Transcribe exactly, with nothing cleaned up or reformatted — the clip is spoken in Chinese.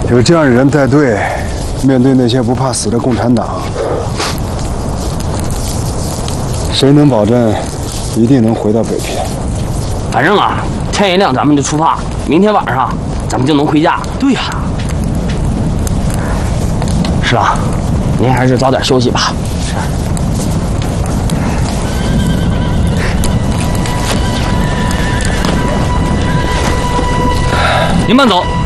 有这样的人带队，面对那些不怕死的共产党，谁能保证一定能回到北平？ 反正啊，天一亮咱们就出发，明天晚上咱们就能回家。对呀、啊，是吧？您还是早点休息吧。是。您慢走。